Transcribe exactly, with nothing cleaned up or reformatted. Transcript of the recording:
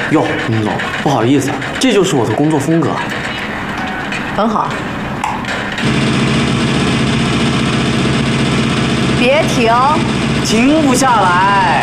哟，林总，不好意思，这就是我的工作风格。 很好。别停！ 停不下来。